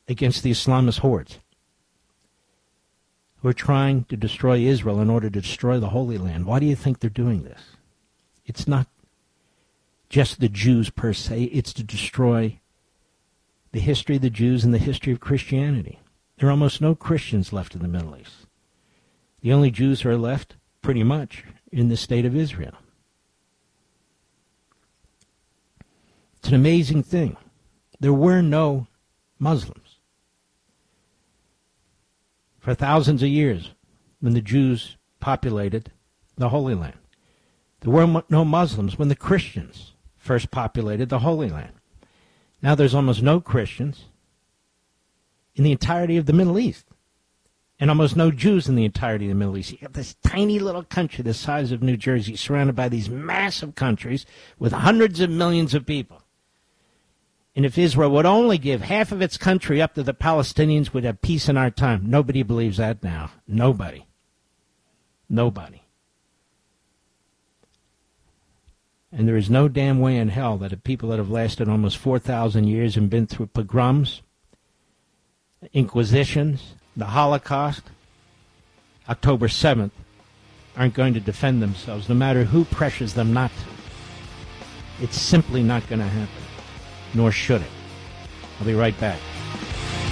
against the Islamist hordes who are trying to destroy Israel in order to destroy the Holy Land. Why do you think they're doing this? It's not just the Jews per se. It's to destroy the history of the Jews and the history of Christianity. There are almost no Christians left in the Middle East. The only Jews who are left, pretty much, in the state of Israel. It's an amazing thing. There were no Muslims for thousands of years when the Jews populated the Holy Land. There were no Muslims when the Christians first populated the Holy Land. Now there's almost no Christians in the entirety of the Middle East, and almost no Jews in the entirety of the Middle East. You have this tiny little country the size of New Jersey surrounded by these massive countries with hundreds of millions of people. And if Israel would only give half of its country up to the Palestinians, we'd have peace in our time. Nobody believes that now. Nobody. Nobody. And there is no damn way in hell that the people that have lasted almost 4,000 years and been through pogroms, inquisitions, the Holocaust, October 7th, aren't going to defend themselves, no matter who pressures them not to. It's simply not going to happen. Nor should it. I'll be right back.